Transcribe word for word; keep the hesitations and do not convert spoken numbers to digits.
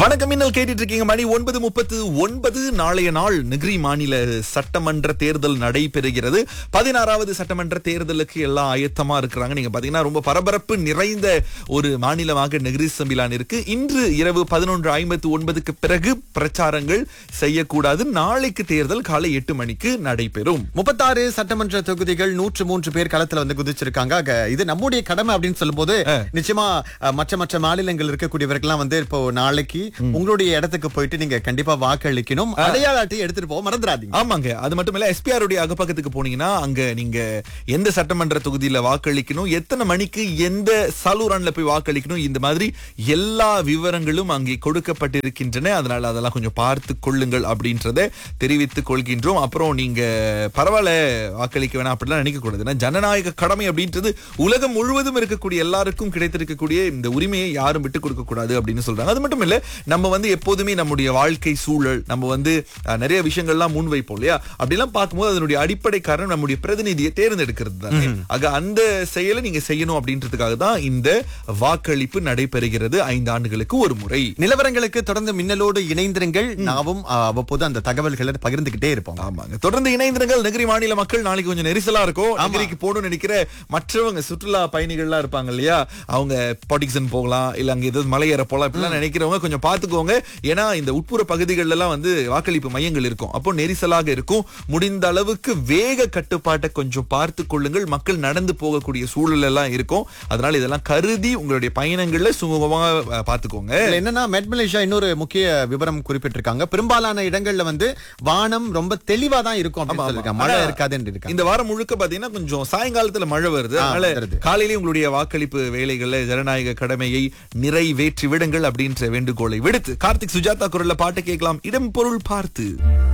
வணக்கம், இன்னல் கேட்டுட்டு இருக்கீங்க. மணி ஒன்பது முப்பத்து ஒன்பது. நாளைய நாள் நெகிரி மாநில சட்டமன்ற தேர்தல் நடைபெறுகிறது. பதினாறாவது சட்டமன்ற தேர்தலுக்கு எல்லாம் ஆயத்தமா இருக்கிறாங்க. நீங்க பாத்தீங்கன்னா ரொம்ப பரபரப்பு நிறைந்த ஒரு மாநிலமாக நெகிரி சம்பிலான் இருக்கு. இன்று இரவு பதினொன்று ஐம்பத்து ஒன்பதுக்கு பிறகு பிரச்சாரங்கள் செய்யக்கூடாது. நாளைக்கு தேர்தல் காலை எட்டு மணிக்கு நடைபெறும். முப்பத்தாறு சட்டமன்ற தொகுதிகள், நூற்று மூன்று பேர் களத்துல வந்து குதிச்சிருக்காங்க. ஆக, இது நம்முடைய கடமை அப்படின்னு சொல்லும் போது நிச்சயமா அஹ், மற்ற மற்ற மாநிலங்கள் இருக்கக்கூடியவர்கள்லாம் வந்து இப்போ நாளைக்கு உங்களுடைய இடத்துக்கு போயிட்டு நீங்க கண்டிப்பா வாக்களிக்கணும். அடையாள அட்டையை எடுத்துட்டு போக மறந்துடாதீங்க. ஆமாங்க, அது மட்டும் இல்ல, எஸ்பிஆர் உடைய அகப்பக்கத்துக்கு போனீங்கன்னா அங்க நீங்க எந்த சட்டமன்ற தொகுதியில வாக்களிக்கணும், எத்தனை மணிக்கு எந்த சலூரான்ல போய் வாக்களிக்கணும், இந்த மாதிரி எல்லா விவரங்களும் அங்கே கொடுக்கப்பட்டிருக்கின்றன. அதனால அதெல்லாம் கொஞ்சம் பார்த்து கொள்ளுங்கள் அப்படின்றத தெரிவித்துக் கொள்கின்றோம். அப்புறம் நீங்க பரவாயில்ல வாக்களிக்க வேணாம் அப்படிலாம் நினைக்க கூடாது. ஏன்னா ஜனநாயக கடமை அப்படின்றது உலகம் முழுவதும் இருக்கக்கூடிய எல்லாருக்கும் கிடைத்திருக்கக்கூடிய இந்த உரிமையை யாரும் விட்டுக் கொடுக்க கூடாது அப்படின்னு சொல்றாங்க. அது மட்டும் இல்ல, நம்ம வந்து எப்போதுமே நம்முடைய வாழ்க்கை சூழல், நம்ம வந்து அஹ், நிறைய விஷயங்கள்லாம் முன்வைப்போம் இல்லையா? அப்படிலாம் பார்க்கும்போது அதனுடைய அடிப்படை காரணம் நம்முடைய பிரதிநிதியை தேர்ந்தெடுக்கிறது தான். ஆக அந்த செயலை நீங்க செய்யணும் அப்படின்றதுக்காக தான் இந்த வாக்களிப்பு நடைபெறுகிறது ஐந்து ஆண்டுகளுக்கு ஒரு முறை. நிலவரங்களுக்கு தொடர்ந்து மின்னலோடு இணைந்திருங்கள். நாமும் அஹ், அவ்வப்போது அந்த தகவல்களை பகிர்ந்துகிட்டே இருப்போம். ஆமாங்க, தொடர்ந்து இணைந்திருங்கள். நெகிரி மாநில மக்கள் நாளைக்கு கொஞ்சம் நெரிசலா இருக்கும். நெகிரிக்கு போகணும்னு நினைக்கிற மற்றவங்க சுற்றுலா பயணிகள்லாம் இருப்பாங்க இல்லையா? அவங்க பாட்டிக்சன் போகலாம், இல்ல அங்க ஏதாவது மலையேற போலாம் இப்படிலாம் நினைக்கிறவங்க கொஞ்சம் பாத்துக்கோங்க. ஏன்னா இந்த உட்புற பகுதிகள் எல்லாம் வந்து வாக்களிப்பு மையங்கள் இருக்கும். அப்போ நெரிசலாக இருக்கும். முடிந்த அளவுக்கு வேக கட்டுப்பாட்டை கொஞ்சம் பார்த்து கொள்ளுங்கள். மக்கள் நடந்து போகக்கூடிய சூழல் எல்லாம் இருக்கும். அதனால இதெல்லாம் கருதி உங்களுடைய பயணங்கள்ல சுமூகமா அஹ், பாத்துக்கோங்க. இதுல என்னன்னா, மெட் மலேசியா இன்னொரு முக்கிய விவரம் குறிப்பிட்டிருக்காங்க. பெரும்பாலான இடங்கள்ல வந்து வானம் ரொம்ப தெளிவா தான் இருக்கும் அப்படின்னு சொல்லிருக்காங்க. மழை இருக்காதுன்னு இருக்காங்க. இந்த வாரம் முழுக்க பாத்தீங்கன்னா கொஞ்சம் சாயங்காலத்துல மழை வருது. அதனால வருது. காலையிலேயே உங்களுடைய வாக்களிப்பு வேலைகள்ல ஜனநாயக கடமையை நிறைவேற்றி விடுங்கள் அப்படின்ற வேண்டுகோளை விடுத்து கார்த்திக் சுஜாதா குரல்ல பாட்டு கேட்கலாம். இடம் பொருள் பார்த்து.